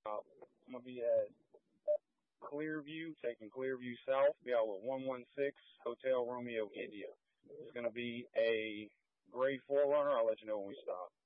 I'm gonna be at Clearview, taking Clearview South. Be out with 116 Hotel Romeo India. It's gonna be a grade 4 runner. I'll let you know when we stop.